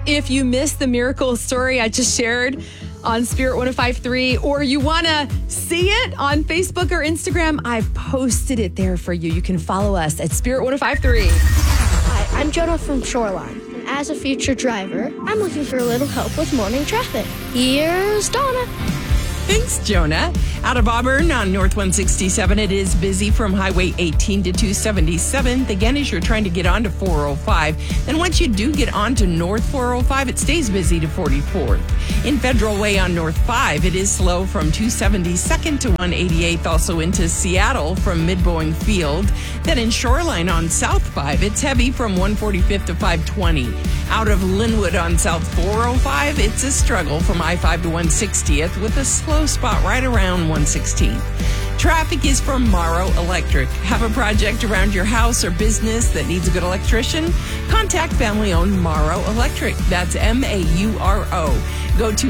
If you missed the miracle story I just shared on Spirit 105.3, or you want to see it on Facebook or Instagram, I've posted it there for you. You can follow us at Spirit 105.3. Hi, I'm Jonah from Shoreline. And as a future driver, I'm looking for a little help with morning traffic. Here's Donna. Thanks, Jonah. Out of Auburn on North 167, it is busy from Highway 18 to 277th. Again, as you're trying to get onto 405. Then once you do get onto North 405, it stays busy to 44th. In Federal Way on North 5, it is slow from 272nd to 188th, also into Seattle from Mid-Boeing Field. Then in Shoreline on South 5, it's heavy from 145th to 520. Out of Linwood on South 405, it's a struggle from I-5 to 160th with a slow spot right around 116th. Traffic is from Morrow Electric. Have a project around your house or business that needs a good electrician? Contact family-owned Morrow Electric. That's M-A-U-R-O. Go to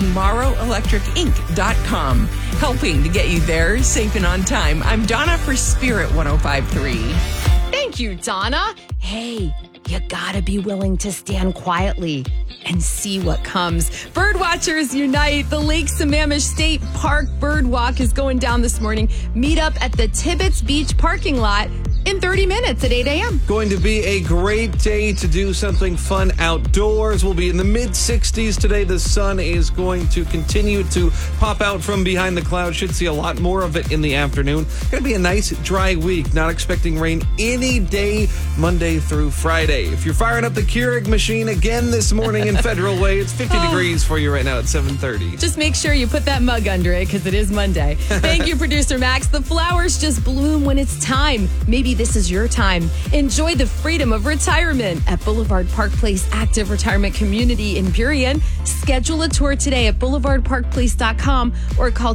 morrowelectricinc.com. Helping to get you there safe and on time. I'm Donna for Spirit 105.3. Thank you, Donna. Hey, you gotta be willing to stand quietly and see what comes. Birdwatchers unite. The Lake Sammamish State Park Birdwalk is going down this morning. Meet up at the Tibbetts Beach parking lot in 30 minutes at 8 a.m. Going to be a great day to do something fun outdoors. We'll be in the mid-60s today. The sun is going to continue to pop out from behind the clouds. Should see a lot more of it in the afternoon. Going to be a nice dry week. Not expecting rain any day, Monday through Friday. If you're firing up the Keurig machine again this morning in Federal Way, it's 50 degrees for you right now at 7:30. Just make sure you put that mug under it because it is Monday. Thank you, Producer Max. The flowers just bloom when it's time. Maybe this is your time. Enjoy the freedom of retirement at Boulevard Park Place Active Retirement Community in Burien. Schedule a tour today at boulevardparkplace.com or call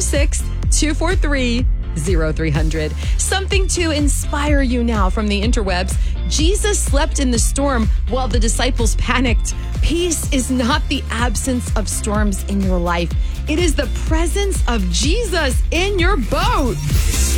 206-243-0300. Something to inspire you now from the interwebs. Jesus slept in the storm while the disciples panicked. Peace is not the absence of storms in your life. It is the presence of Jesus in your boat.